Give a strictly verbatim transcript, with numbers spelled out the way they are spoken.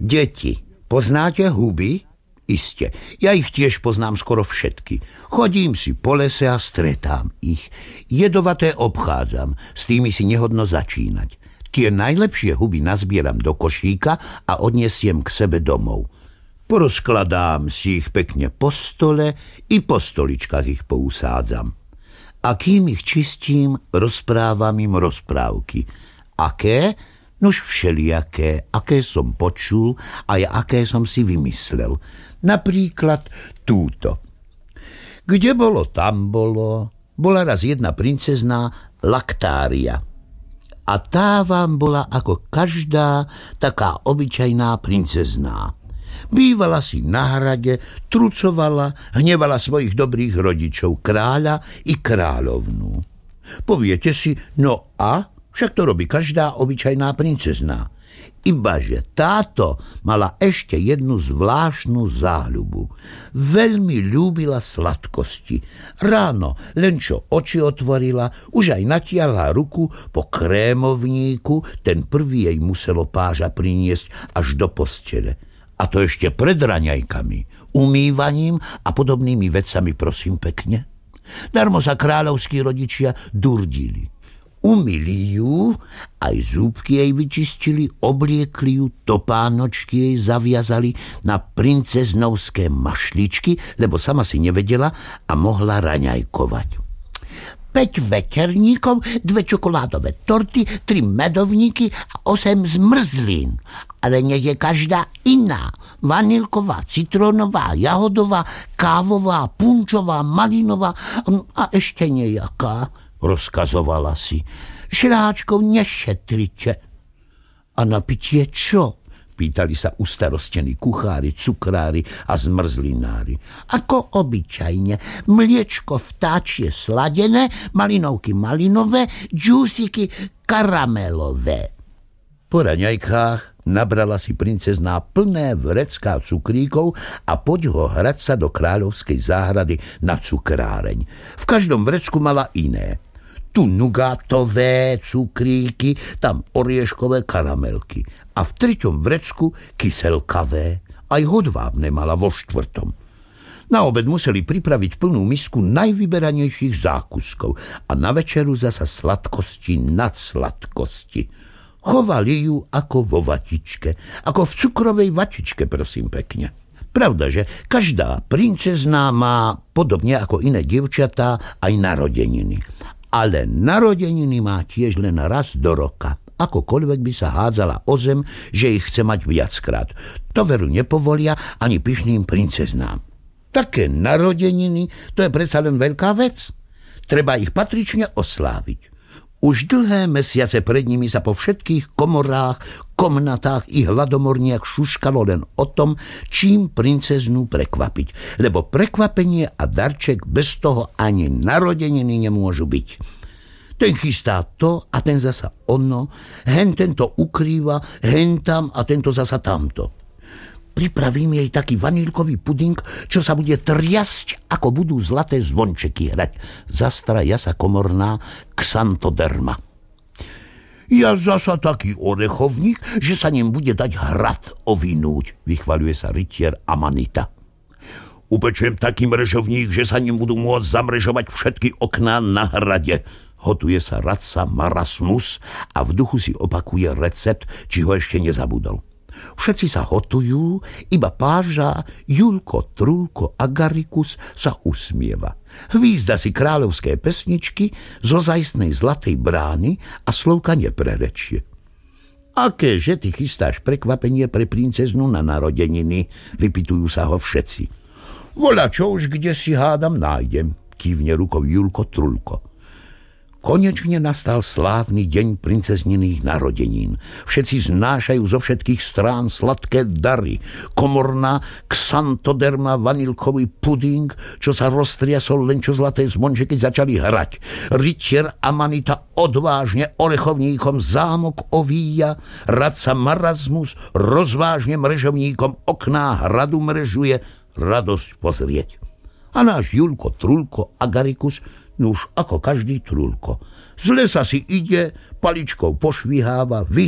Deti, poznáte huby? Iste, ja ich tiež poznám skoro všetky. Chodím si po lese a stretám ich. Jedovaté obchádzam, s tými si nehodno začínať. Tie najlepšie huby nazbieram do košíka a odnesiem k sebe domov. Porozkladám si ich pekne po stole i po stoličkách ich pousádzam. A kým ich čistím, rozprávam im rozprávky. Aké? Nož všelijaké, aké som počul a aké som si vymyslel. Napríklad túto. Kde bolo, tam bolo. Bola raz jedna princezná Laktária. A tá vám bola ako každá taká obyčajná princezná. Bývala si na hrade, trucovala, hnevala svojich dobrých rodičov, kráľa i kráľovnú. Poviete si, no a? Však to robí každá obyčajná princezná. Ibaže táto mala ešte jednu zvláštnu záľubu. Veľmi ľúbila sladkosti. Ráno, len čo oči otvorila, už aj natiahla ruku po krémovníku, ten prvý jej muselo páža priniesť až do postele. A to ešte pred raňajkami, umývaním a podobnými vecami, prosím pekne. Darmo sa kráľovskí rodičia durdili. Umyli ju, aj zúbky jej vyčistili, obliekli ju, topánočky jej zaviazali na princeznovské mašličky, lebo sama si nevedela a mohla raňajkovať. päť veterníkov, dve čokoládové torty, tri medovníky a osem zmrzlín. Ale nech je každá iná. Vanilková, citrónová, jahodová, kávová, punčová, malinová a ešte nejaká, rozkazovala si. Šľáčkov nešetrite. A na pitie čo? Pýtali sa ustarostení kuchári, cukrári a zmrzlinári. Ako obyčajne, mliečko vtáčie sladené, malinovky malinové, džúsiky karamelové. Po raňajkách nabrala si princezná plné vrecká cukríkov a poď ho hrať sa do kráľovskej záhrady na cukráreň. V každom vrecku mala iné. Tu nugátové cukríky, tam orieškové karamelky. A v treťom vrecku kyselkavé. Aj hodvábne mala vo štvrtom. Na obed museli pripraviť plnú misku najvyberanejších zákuskov a na večeru zasa sladkosti nad sladkosti. Chovali ju ako vo vatičke, ako v cukrovej vatičke, prosím pekne. Pravda, že každá princezná má, podobne ako iné dievčatá, aj narodeniny. Ale narodeniny má tiež len raz do roka. Akokoľvek by sa hádzala o zem, že ich chce mať viackrát. To veru nepovolia ani pyšným princeznám. Také narodeniny, to je predsa len veľká vec. Treba ich patrične osláviť. Už dlhé mesiace pred nimi sa po všetkých komorách, komnatách i hladomorniach šuškalo len o tom, čím princeznú prekvapiť. Lebo prekvapenie a darček bez toho ani narodeniny nemôžu byť. Ten chystá to a ten zasa ono, hen tento ukrýva, hen tam a tento zasa tamto. Pripravím jej taký vanílkový puding, čo sa bude triasť, ako budú zlaté zvončeky hrať. Zastraja sa komorná Xantoderma. Ja zasa taký orechovník, že sa ním bude dať hrad ovinúť, vychvaľuje sa rytier Amanita. Upečiem taký mrežovník, že sa ním budú môcť zamrežovať všetky okná na hrade. Hotuje sa radca Marasmus a v duchu si opakuje recept, či ho ešte nezabudol. Všetci sa hotujú, iba páža Julko, Trulko a Garikus sa usmieva. Hvízda si kráľovské pesničky zo zajstnej zlatej brány a slovka neprerečie. Akéže ty chystáš prekvapenie pre princeznú na narodeniny, vypytujú sa ho všetci. Voľa čo už kde si hádam nájdem, kývne rukou Julko, Trulko. Konečne nastal slávny deň princezniných narodenín. Všetci znášajú zo všetkých strán sladké dary. Komorná Xantoderma vanilkový puding, čo sa roztriasol len čo zlaté zvončeky začali hrať. Rytier Amanita odvážne orechovníkom zámok ovíja, radca Marasmus rozvážne mrežovníkom okná hradu mrežuje, radosť pozrieť. A náš Julko, Trulko a Garikus nuž ako každý Trulko. Z lesa si ide, paličkou pošviháva, vy